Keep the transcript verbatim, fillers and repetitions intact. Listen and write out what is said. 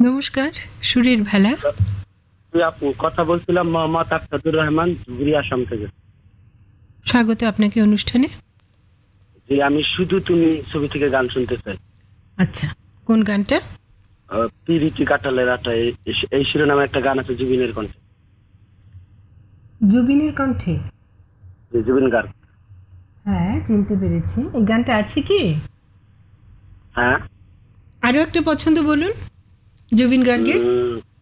নমস্কার, সুরের ভেলা। তুই আপু কথা বলছিলাম মোহাম্মদ আফতাবুর রহমান ধুবড়ি আসাম থেকে। স্বাগত আপনাকে অনুষ্ঠানে। যে আমি শুধু তুমি ছবি থেকে গান শুনতে চাই। আচ্ছা, কোন গানটা? আহ, পিরিতি কাটালের আটা এই- এই শিরোনামে একটা গান আছে জুবিনের কণ্ঠে। জুবিনের কণ্ঠে? যে জুবিন গার্গ। হ্যাঁ, চিনতে পেরেছি। এই গানটা আছে কি? হ্যাঁ, আরো একটা পছন্দ বলুন জুবিন গার্গের। উম,